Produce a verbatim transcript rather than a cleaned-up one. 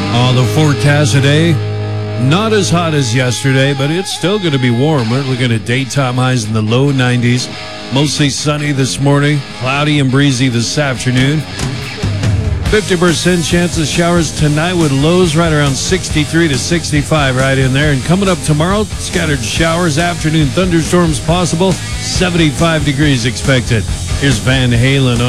Uh, the forecast today, not as hot as yesterday, but it's still going to be warm. We're looking at daytime highs in the low nineties. Mostly sunny this morning, cloudy and breezy this afternoon. fifty percent chance of showers tonight with lows right around sixty-three to sixty-five right in there. And coming up tomorrow, scattered showers, afternoon thunderstorms possible, seventy-five degrees expected. Here's Van Halen on